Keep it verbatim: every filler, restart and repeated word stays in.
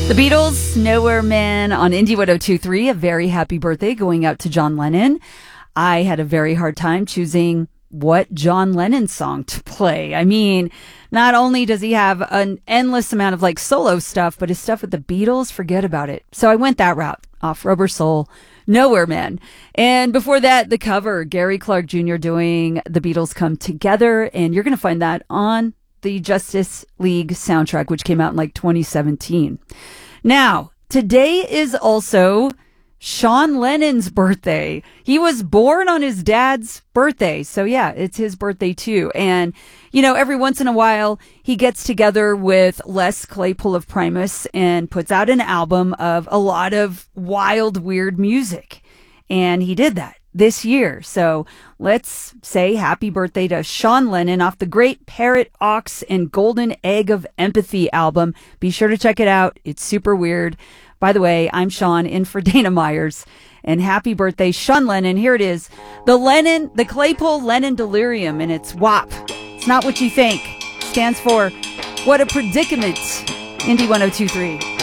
The Beatles, Nowhere Man on Indie one oh two point three. A very happy birthday going out to John Lennon. I had a very hard time choosing what John Lennon song to play. I mean, not only does he have an endless amount of like solo stuff, but his stuff with the Beatles, forget about it. So I went that route, off Rubber Soul, Nowhere Man. And before that, the cover, Gary Clark Junior doing The Beatles Come Together. And you're going to find that on the Justice League soundtrack, which came out in like twenty seventeen. Now, today is also Sean Lennon's birthday. He was born on his dad's birthday. So yeah, it's his birthday too. And, you know, every once in a while, he gets together with Les Claypool of Primus and puts out an album of a lot of wild, weird music. And he did that this year. So let's say happy birthday to Sean Lennon off the great Parrot, Ox, and Golden Egg of Empathy album. Be sure to check it out. It's super weird. By the way, I'm Sean in for Dana Myers. And happy birthday, Sean Lennon. Here it is. The Lennon, the Claypool Lennon Delirium, and it's W A P. It's not what you think. Stands for What a Predicament. Indie one oh two point three.